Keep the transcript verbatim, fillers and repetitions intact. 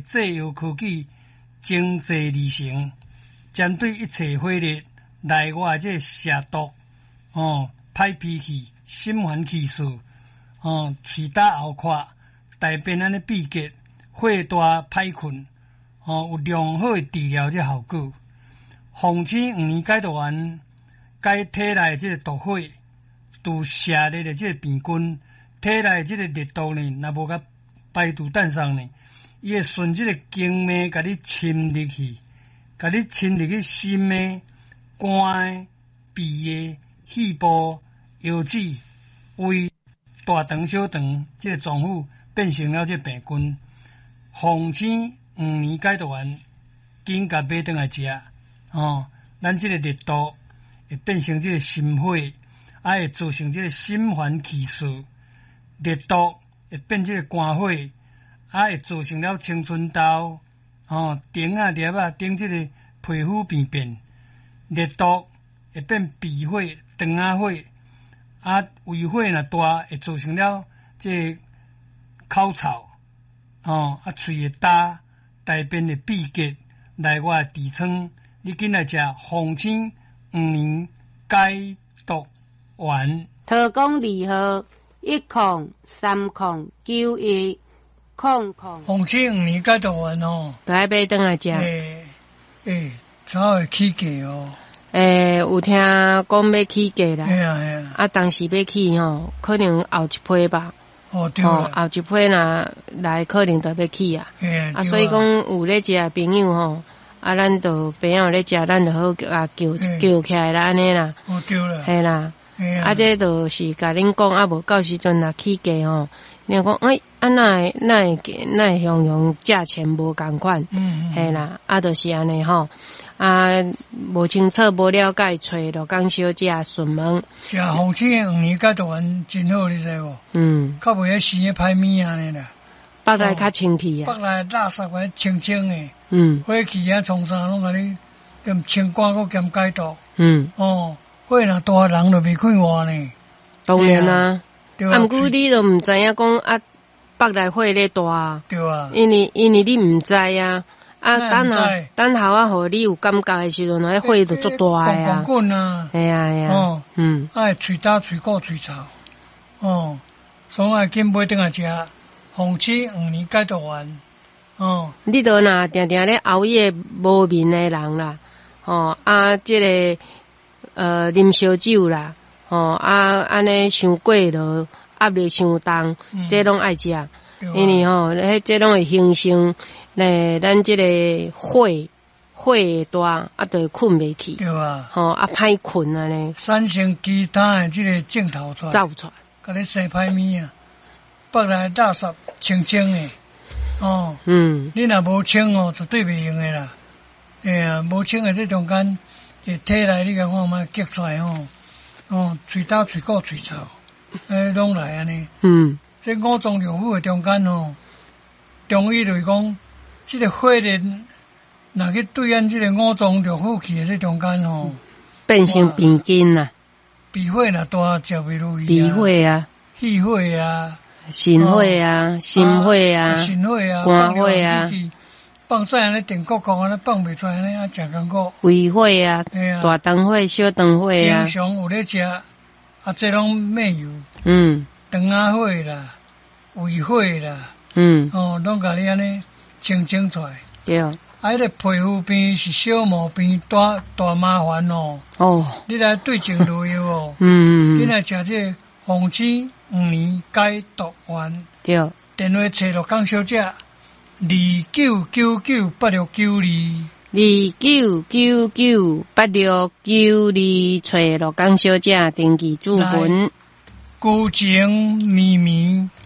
制药科技精济而成，针对一切火力内外即蛇毒、哦歹脾气、心烦气躁、哦喙打喉壳、大便安尼闭结、火大歹困，哦有良好的治疗即效果。红星五年解毒丸解体内即个毒火，除射热的即个病菌，体内即个热毒呢，若无甲排除诞生呢，伊会顺即个经脉甲你侵入去，甲你侵入去心的、肝的、鼻的、肺部、腰子、胃、大肠、小肠，即个脏腑变成了即个病菌。红星五年解毒丸，紧甲买转来食。哦，咱即个热毒会变成即个心火，啊会造成即个心烦气躁；热毒会变即个肝火，啊会造成了青春痘、哦顶啊粒啊顶即个皮肤病变；热毒会变鼻火、肠仔火，啊胃火若大会造成了即个口臭，哦啊喙会焦，大便会闭结，内外痔疮。你紧来食红星五年解毒丸。 特工二号一空三空九一空空。 红星五年解毒丸哦， 都爱买转来食。 诶诶，早会起价哦。 诶，有听讲要起价啦。 哎呀哎呀。 啊，当时要起吼，可能后一批吧。 哦，对啦。 后一批若来，可能就要起啊。 哎啊，所以讲有咧食的朋友吼。啊，咱就朋友咧食，咱就好啊叫叫起来啦，安尼啦。 哦，对啦。 系啦。啊，这就是甲恁讲，啊无到时阵若起价吼，你讲哎，啊那会那会那会样样价钱无共款。 嗯嗯。 系啦，啊，就是安尼吼。啊，无清楚无了解，找罗江小姐询问。 食红星五年解毒丸真好，你知无？ 嗯。 较袂遐生诶歹物安尼啦。 腹内较清气啊。 腹内垃圾个清清诶。 嗯， 火气啊，创啥拢甲你兼清肝阁兼解毒。 嗯， 哦，火若大人就袂快活呢。 当然啊， 对啊，毋过你都毋知影讲啊，腹内火咧大。 对啊。 因为因为你毋知啊，啊，等下等下啊，互你有感觉诶时阵，迄火就足大诶啊。 滚滚啊！ 系啊系啊。哦，嗯， 爱喙焦、喙鼓、喙臭。哦，所以爱紧买转来食红星五年解毒丸。哦， 你都若定定咧熬夜无眠诶人啦，吼啊，即、这个呃啉烧酒啦，吼啊安尼伤过劳，压力伤重，嗯、这拢爱食，啊、因为吼，迄这拢会形成咧咱即个火火会大，啊，就困袂去， 对啊， 吼啊歹困安尼， 产生其他诶即个症头出来， 走出来， 甲你生歹物啊，腹内垃圾清清诶。哦， 嗯， 你若无清哦，绝对袂用诶啦。哎呀，无清诶，这中间，这体内你甲看卖激出来吼，哦，喙焦、喙鼓、喙臭，诶，拢来安尼。 嗯， 这五脏六腑诶中间吼，中医就是讲，这个火力若去对咱这个五脏六腑去诶，这中间吼， 变成病根啦。 鼻火若大，食袂落去啊。 鼻火啊， 气火啊。 心火啊，心火啊， 心火啊， 肝火啊， 放晒安尼电锅锅安尼放袂出来安尼啊，真艰苦。 胃火啊，大肠火、小肠火啊。 平常有咧食，啊，这拢没有。 嗯。 肠仔火啦，胃火啦。 嗯。 哦，拢甲你安尼清清出来。 对。 啊，迄个皮肤病是小毛病，大大麻烦哦。哦。你来对症落药哦。嗯嗯。你来食这红星五年解毒丸。对。电话找罗江小姐，二九九九八六九二。二九九九八六九二，找罗江小姐登记注文。 旧情绵绵。